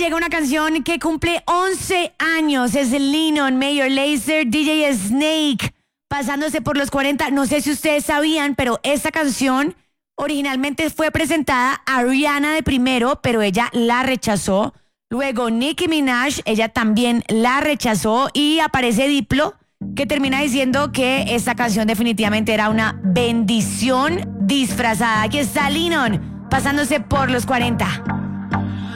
llega una canción que cumple 11 años. Es Lennon, Major Lazer, DJ Snake, pasándose por los 40. No sé si ustedes sabían, pero esta canción originalmente fue presentada a Rihanna de primero, pero ella la rechazó. Luego Nicki Minaj, ella también la rechazó. Y aparece Diplo, que termina diciendo que esta canción definitivamente era una bendición disfrazada. Aquí está Lennon, pasándose por los 40.